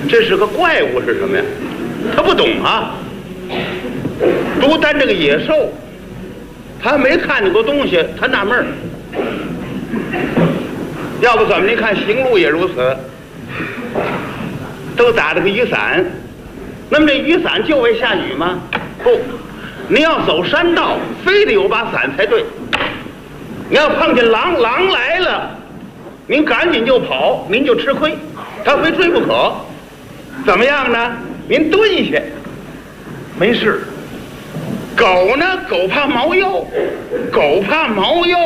这是个怪物是什么呀？他不懂啊。独单这个野兽，他没看见过东西，他纳闷儿。要不怎么？您看行路也如此，都打着个雨伞。那么这雨伞就为下雨吗？不，您要走山道，非得有把伞才对。你要碰见狼来了，您赶紧就跑，您就吃亏，他非追不可。怎么样呢？您蹲下，没事。狗呢？狗怕猫腰，狗怕猫腰。